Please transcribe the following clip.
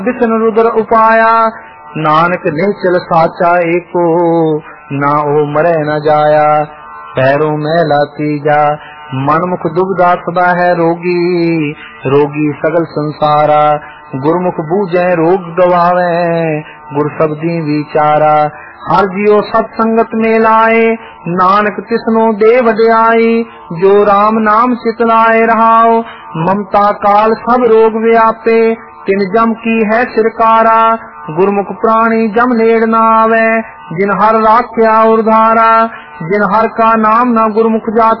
विष्णु रुद्र उपाया, नानक निश्चल साचा एको, ना ओ मरे न जाया। पैरों मैला तीजा, मनमुख दुबदा सदा है रोगी, रोगी सगल संसारा। गुरमुख बूझे रोग गवावे, गुर शब्दी विचारा। हर जियो सत्संगत में लाए, नानक तिसनो दे वड्याई। जो राम नाम चितलाए रहाओ, ममता काल सब रोग व्यापे। तिन जम की है सिरकारा, गुरमुख प्राणी जम नेड़ न आवे। जिन हर राख्या उर्धारा, जिन हर का नाम न गुरमुख जाता।